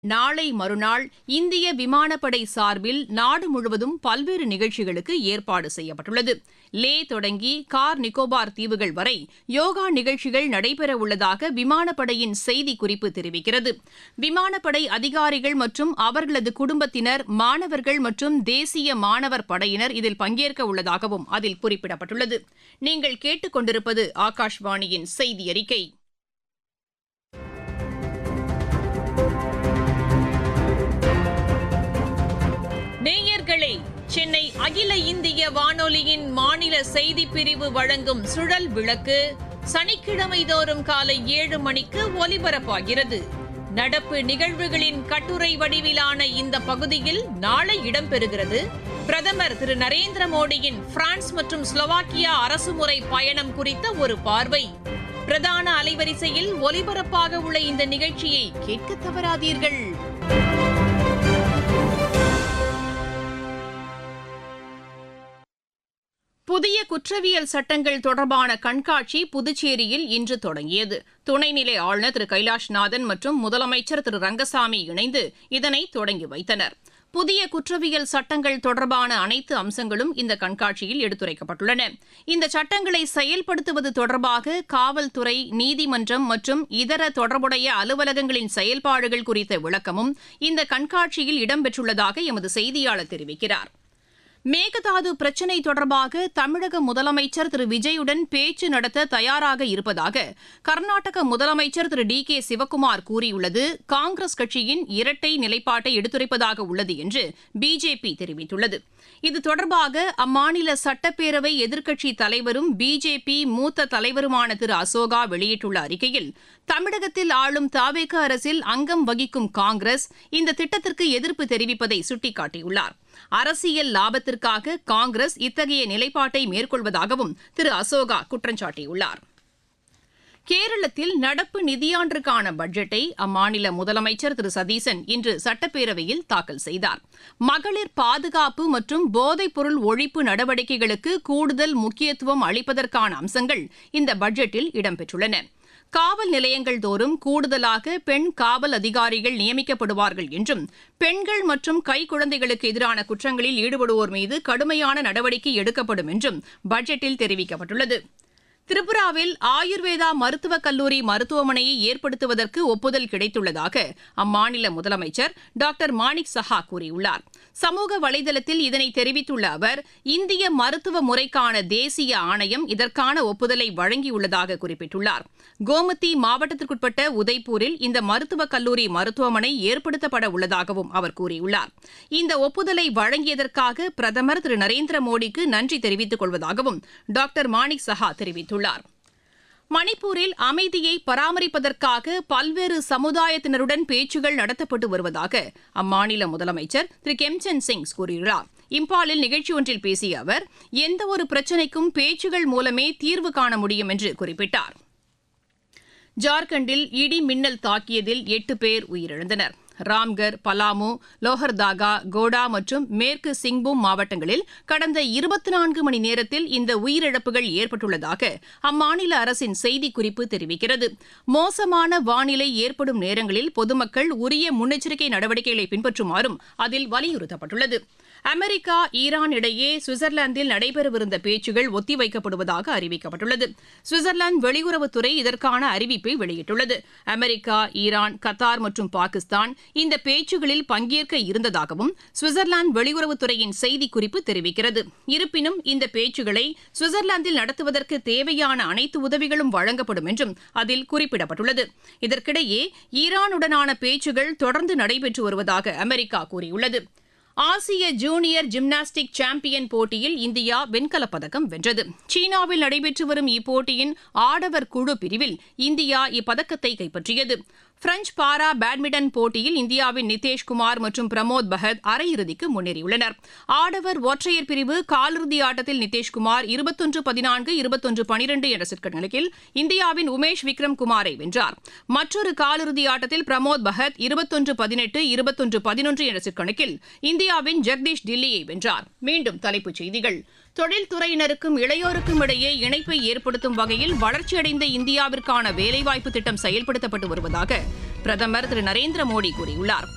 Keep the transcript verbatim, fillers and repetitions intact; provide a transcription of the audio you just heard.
நாளை மறுநாள் இந்திய விமானப்படை சார்பில் நாடு முழுவதும் பல்வேறு நிகழ்ச்சிகளுக்கு ஏற்பாடு செய்யப்பட்டுள்ளது. லே தொடங்கி கார் நிக்கோபார் தீவுகள் வரை யோகா நிகழ்ச்சிகள் நடைபெறவுள்ளதாக விமானப்படையின் செய்திக்குறிப்பு தெரிவிக்கிறது. விமானப்படை அதிகாரிகள் மற்றும் அவர்களது குடும்பத்தினர், மாணவர்கள் மற்றும் தேசிய மாணவர் படையினர் இதில் பங்கேற்க உள்ளதாகவும் அதில் குறிப்பிடப்பட்டுள்ளது. நீங்கள் கேட்டுக் கொண்டிருப்பது ஆகாஷ்வாணியின் செய்தி அறிக்கை. நேயர்களே, சென்னை அகில இந்திய வானொலியின் மாநில செய்திப் பிரிவு வழங்கும் சுழல் விளக்கு சனிக்கிழமை தோறும் காலை ஏழு மணிக்கு ஒலிபரப்பாகிறது. நடப்பு நிகழ்வுகளின் கட்டுரை வடிவிலான இந்த பகுதியில் நாளை இடம்பெறுகிறது. பிரதமர் திரு நரேந்திர மோடியின் பிரான்ஸ் மற்றும் ஸ்லோவாக்கியா அரசுமுறை பயணம் குறித்த ஒரு பார்வை. பிரதான அலைவரிசையில் ஒலிபரப்பாக உள்ள இந்த நிகழ்ச்சியை கேட்க தவறாதீர்கள். புதிய குற்றவியல் சட்டங்கள் தொடர்பான கண்காட்சி புதுச்சேரியில் இன்று தொடங்கியது. துணைநிலை ஆளுநர் திரு கைலாஷ்நாதன் மற்றும் முதலமைச்சர் திரு ரங்கசாமி இணைந்து இதனை தொடங்கி வைத்தனர். புதிய குற்றவியல் சட்டங்கள் தொடர்பான அனைத்து அம்சங்களும் இந்த கண்காட்சியில் எடுத்துரைக்கப்பட்டுள்ளன. இந்த சட்டங்களை செயல்படுத்துவது தொடர்பாக காவல்துறை, நீதிமன்றம் மற்றும் இதர தொடர்புடைய அலுவலகங்களின் செயல்பாடுகள் குறித்த விளக்கமும் இந்த கண்காட்சியில் இடம்பெற்றுள்ளதாக எமது செய்தியாளர் தெரிவிக்கிறார். மேகதாது பிரச்சினை தொடர்பாக தமிழக முதலமைச்சர் திரு விஜயுடன் பேச்சு நடத்த தயாராக இருப்பதாக கர்நாடக முதலமைச்சர் திரு டி கே சிவக்குமார் கூறியுள்ளது காங்கிரஸ் கட்சியின் இரட்டை நிலைப்பாட்டை எடுத்துரைப்பதாக உள்ளது என்று பிஜேபி தெரிவித்துள்ளது. இது தொடர்பாக அம்மாநில சட்டப்பேரவை எதிர்க்கட்சித் தலைவரும் பிஜேபி மூத்த தலைவருமான திரு அசோகா வெளியிட்டுள்ள அறிக்கையில், தமிழகத்தில் ஆளும் தவேக அரசில் அங்கம் வகிக்கும் காங்கிரஸ் இந்த திட்டத்திற்கு எதிர்ப்பு தெரிவிப்பதை சுட்டிக்காட்டியுள்ளார். அரசியல் லாபத்திற்காக காங்கிரஸ் இத்தகைய நிலைப்பாட்டை மேற்கொள்வதாகவும் திரு அசோகா குற்றம் சாட்டியுள்ளார். கேரளத்தில் நடப்பு நிதியாண்டிற்கான பட்ஜெட்டை அம்மாநில முதலமைச்சர் திரு சதீசன் இன்று சட்டப்பேரவையில் தாக்கல் செய்தார். மகளிர் பாதுகாப்பு மற்றும் போதைப்பொருள் ஒழிப்பு நடவடிக்கைகளுக்கு கூடுதல் முக்கியத்துவம் அளிப்பதற்கான அம்சங்கள் இந்த பட்ஜெட்டில் இடம்பெற்றுள்ளன. காவல் நிலையங்கள் தோறும் கூடுதலாக பெண் காவல் அதிகாரிகள் நியமிக்கப்படுவார்கள் என்றும், பெண்கள் மற்றும் கைக்குழந்தைகளுக்கு எதிரான குற்றங்களில் ஈடுபடுவோர் மீது கடுமையான நடவடிக்கை எடுக்கப்படும் என்றும் பட்ஜெட்டில் தெரிவிக்கப்பட்டுள்ளது. திரிபுராவில் ஆயுர்வேதா மருத்துவக் கல்லூரி மருத்துவமனையை ஏற்படுத்துவதற்கு ஒப்புதல் கிடைத்துள்ளதாக அம்மாநில முதலமைச்சர் டாக்டர் மாணிக் சஹா கூறியுள்ளார். சமூக வலைதளத்தில் இதனை தெரிவித்துள்ள அவர், இந்திய மருத்துவ முறைக்கான தேசிய ஆணையம் இதற்கான ஒப்புதலை வழங்கியுள்ளதாக குறிப்பிட்டுள்ளார். கோமதி மாவட்டத்திற்குட்பட்ட உதய்பூரில் இந்த மருத்துவக் கல்லூரி மருத்துவமனை ஏற்படுத்தப்பட உள்ளதாகவும் அவர் கூறியுள்ளார். இந்த ஒப்புதலை வழங்கியதற்காக பிரதமர் திரு நரேந்திர மோடிக்கு நன்றி தெரிவித்துக் கொள்வதாகவும் டாக்டர் மாணிக் சஹா தெரிவித்துள்ளார். மணிப்பூரில் அமைதியை பராமரிப்பதற்காக பல்வேறு சமுதாயத்தினருடன் பேச்சுகள் நடத்தப்பட்டு வருவதாக அம்மாநில முதலமைச்சர் திரு கெம்சந்த் சிங் கூறியுள்ளார். இம்பாலில் நிகழ்ச்சி ஒன்றில் பேசிய அவர், எந்தவொரு பிரச்சினைக்கும் பேச்சுகள் மூலமே தீர்வு காண முடியும் என்று குறிப்பிட்டார். ஜார்க்கண்டில் இடி மின்னல் தாக்கியதில் எட்டு பேர் உயிரிழந்தனர். ராம்கர், பலாமு, லோஹர்தாகா, கோடா மற்றும் மேற்கு சிங்பூம் மாவட்டங்களில் கடந்த இருபத்தி நான்கு மணி நேரத்தில் இந்த உயிரிழப்புகள் ஏற்பட்டுள்ளதாக அம்மாநில அரசின் செய்திக்குறிப்பு தெரிவிக்கிறது. மோசமான வானிலை ஏற்படும் நேரங்களில் பொதுமக்கள் உரிய முன்னெச்சரிக்கை நடவடிக்கைகளை பின்பற்றுமாறும் அதில் வலியுறுத்தப்பட்டுள்ளது. அமெரிக்கா, ஈரான் இடையே சுவிட்சர்லாந்தில் நடைபெறவிருந்த பேச்சுகள் ஒத்திவைக்கப்படுவதாக அறிவிக்கப்பட்டுள்ளது. சுவிட்சர்லாந்து வெளியுறவுத்துறை இதற்கான அறிவிப்பை வெளியிட்டுள்ளது. அமெரிக்கா, ஈரான், கத்தார் மற்றும் பாகிஸ்தான் இந்த பேச்சுகளில் பங்கேற்க இருந்ததாகவும் சுவிட்சர்லாந்து வெளியுறவுத்துறையின் செய்திக்குறிப்பு தெரிவிக்கிறது. இருப்பினும் இந்த பேச்சுகளை சுவிட்சர்லாந்தில் நடத்துவதற்கு தேவையான அனைத்து உதவிகளும் வழங்கப்படும் என்றும் அதில் குறிப்பிடப்பட்டுள்ளது. இதற்கிடையே ஈரானுடனான பேச்சுகள் தொடர்ந்து நடைபெற்று வருவதாக அமெரிக்கா கூறியுள்ளது. ஆசிய ஜூனியர் ஜிம்னாஸ்டிக் சாம்பியன் போட்டியில் இந்தியா வெண்கலப் பதக்கம் வென்றது. சீனாவில் நடைபெற்று வரும் இப்போட்டியின் ஆடவர் குழு பிரிவில் இந்தியா இப்பதக்கத்தை கைப்பற்றியது. பிரெஞ்ச் பாரா பேட்மிண்டன் போட்டியில் இந்தியாவின் நிதேஷ்குமார் மற்றும் பிரமோத் பகத் அரையிறுதிக்கு முன்னேறியுள்ளனர். ஆடவர் ஒற்றையர் பிரிவு காலிறுதி ஆட்டத்தில் நிதேஷ்குமார் இருபத்தொன்று பதினான்கு இருபத்தொன்று பனிரெண்டு என்ற செட் கணக்கில் இந்தியாவின் உமேஷ் விக்ரம் குமாரை வென்றார். மற்றொரு காலிறுதி ஆட்டத்தில் பிரமோத் பகத் இருபத்தொன்று பதினெட்டு இருபத்தொன்று பதினொன்று என்ற செட் கணக்கில் இந்தியாவின் ஜெகதீஷ் டில்லியை வென்றார். மீண்டும் தலைப்புச் செய்திகள். தொழில்துறையினருக்கும் இளையோருக்கும் இடையே இணைப்பை ஏற்படுத்தும் வகையில் வளர்ச்சியடைந்த இந்தியாவிற்கான வேலைவாய்ப்பு திட்டம் செயல்படுத்தப்பட்டு வருவதாக பிரதமர் திரு நரேந்திர மோடி கூறியுள்ளார்.